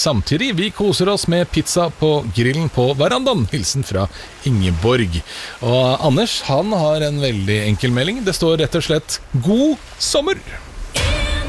Samtidig, vi koser oss med pizza på grillen på verandaen. Hilsen fra Ingeborg. Og Anders, han har en veldig enkel melding. Det står rett og slett God sommer!